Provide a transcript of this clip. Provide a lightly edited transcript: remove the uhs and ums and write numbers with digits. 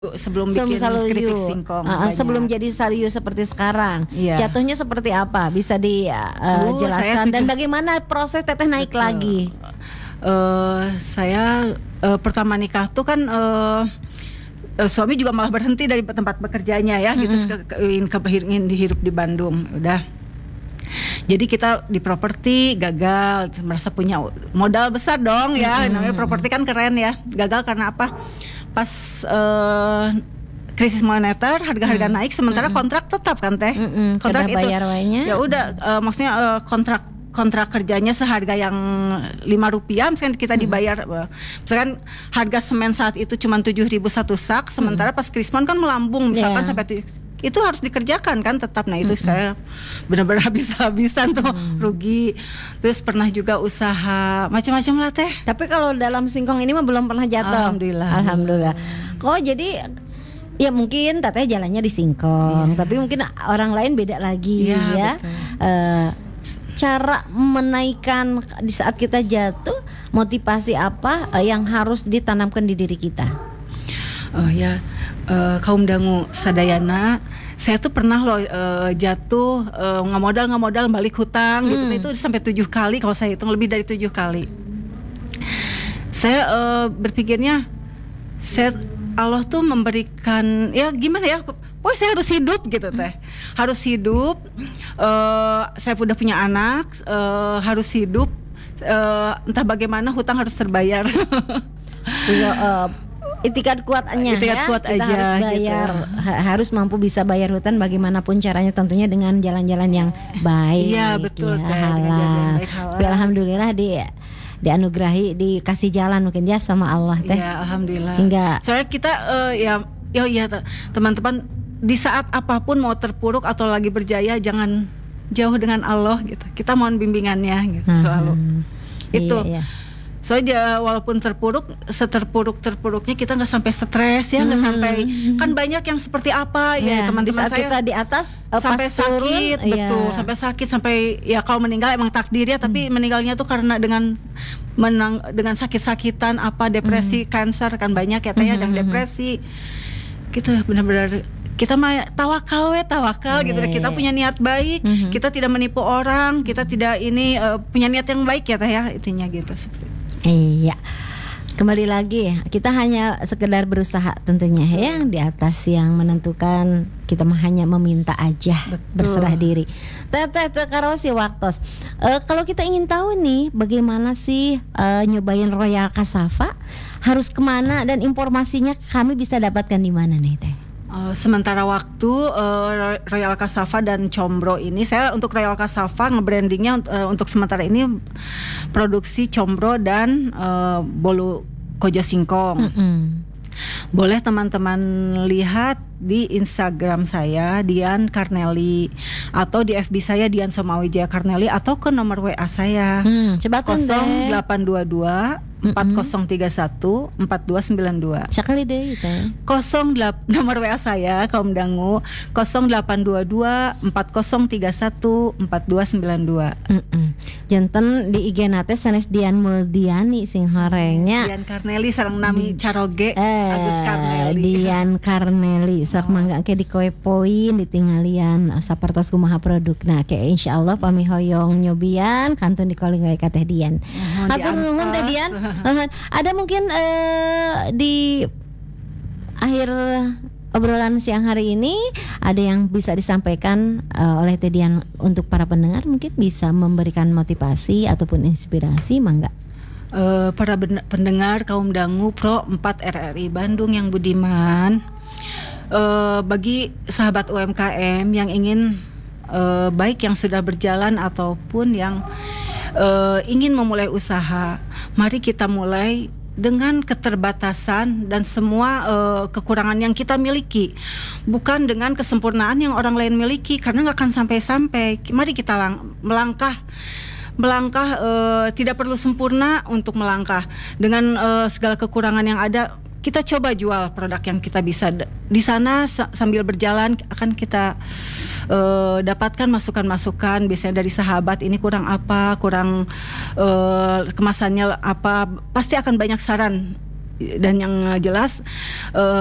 sebelum bikin keripik singkong. Sebelum jadi salju seperti sekarang, jatuhnya seperti apa? Bisa dijelaskan dan bagaimana proses teteh naik lagi? Saya pertama nikah tuh kan suami juga malah berhenti dari tempat bekerjanya ya, gitu, ingin dihirup di Bandung, udah. Jadi kita di properti gagal, merasa punya modal besar dong ya, namanya properti kan keren ya. Gagal karena apa? Pas krisis moneter, harga-harga naik, sementara kontrak tetap kan teh. Kontrak itu ya udah, maksudnya kontrak kerjanya seharga yang Rp5, misalkan kita dibayar, misalkan harga semen saat itu cuma 7.000 satu sak, sementara pas Krismon kan melambung misalkan sampai itu harus dikerjakan kan tetap. Nah itu saya benar-benar habis-habisan tuh, rugi. Terus pernah juga usaha macam-macam lah teh. Tapi kalau dalam singkong ini mah belum pernah jatuh. Alhamdulillah. Kok jadi ya mungkin teteh jalannya di singkong, tapi mungkin orang lain beda lagi ya. Cara menaikkan di saat kita jatuh, motivasi apa yang harus ditanamkan di diri kita? Kaum dangu sadayana, saya tuh pernah loh jatuh, nggak modal balik hutang gitu. Itu sampai 7 kali kalau saya hitung, lebih dari 7 kali. Saya berpikirnya, Allah tuh memberikan, ya gimana ya, saya harus hidup gitu teh, harus hidup. Saya udah punya anak, harus hidup. Entah bagaimana hutang harus terbayar. Itikat kuatnya ya, kuat kita aja, harus bayar, gitu. Harus mampu bisa bayar hutang bagaimanapun caranya, tentunya dengan jalan-jalan yang baik. Iya betul, halal. Alhamdulillah dianugerahi, dikasih jalan mungkin ya sama Allah teh. Iya alhamdulillah. Hingga soalnya kita teman-teman, di saat apapun mau terpuruk atau lagi berjaya, jangan jauh dengan Allah gitu. Kita mohon bimbingannya gitu selalu. Itu. Iya. Soalnya walaupun seterpuruk-terpuruknya kita nggak sampai stres ya, nggak sampai, kan banyak yang seperti apa ya teman-teman saya kita di atas sampai sakit, betul, sampai sakit, sampai ya kalau meninggal emang takdir ya, tapi meninggalnya tuh karena dengan sakit-sakitan, depresi, kanker kan banyak ya teh ya, dan depresi gitu. Benar-benar kita mah tawakal gitu. Kita punya niat baik, kita tidak menipu orang, kita tidak punya niat yang baik ya teh ya, intinya gitu seperti itu. Iya. Kembali lagi, kita hanya sekedar berusaha tentunya ya, di atas yang menentukan, kita hanya meminta aja. Berserah diri. Teteh karosi waktos. Kalau kita ingin tahu nih bagaimana sih nyobain Royal Cassava, harus kemana dan informasinya kami bisa dapatkan di mana nih teh? Sementara waktu Royal Cassava dan Combro ini, saya untuk Royal Cassava nge-brandingnya untuk sementara ini produksi Combro dan bolu kojo singkong. Boleh teman-teman lihat di Instagram saya Dian Karneli, atau di FB saya Dian Somawijaya Karneli, atau ke nomor WA saya 0822 4031 4292. Sekali deh itu. Nomor WA saya kaum dangu 0822 4031 4292. Janten di IG nate sanes Dian Muldiani sing horengnya. Dian Karneli sareng nami Caroge Agus Karneli. Dian Karneli sok mangga ke dikoe-poin ditinggalian sapertos kumaha produkna ke insyaallah pamihoyong nyobian kantun dikoling wae ka Teh Dian. Hatur nuhun Teh Dian. Ada mungkin di akhir obrolan siang hari ini ada yang bisa disampaikan oleh Teh Dian untuk para pendengar, mungkin bisa memberikan motivasi ataupun inspirasi, mangga? Para pendengar kaum dangu Pro 4 RRI Bandung yang budiman, bagi sahabat UMKM yang ingin baik yang sudah berjalan ataupun yang ingin memulai usaha, mari kita mulai dengan keterbatasan dan semua kekurangan yang kita miliki, bukan dengan kesempurnaan yang orang lain miliki, karena nggak akan sampai-sampai. Mari kita melangkah, tidak perlu sempurna untuk melangkah. Dengan segala kekurangan yang ada, kita coba jual produk yang kita bisa di sana. Sambil berjalan akan kita dapatkan masukan-masukan, biasanya dari sahabat, ini kurang apa, kurang kemasannya apa, pasti akan banyak saran. Dan yang jelas